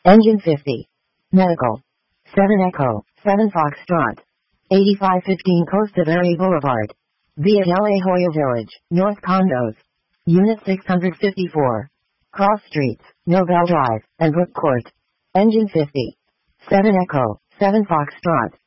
Engine 50. Medical. 7 Echo, 7 Foxtrot. 8515 Costa Verde Boulevard. Via La Jolla Village, North Condos. Unit 654. Cross Streets, Nobel Drive, and Brook Court. Engine 50. 7 Echo, 7 Foxtrot.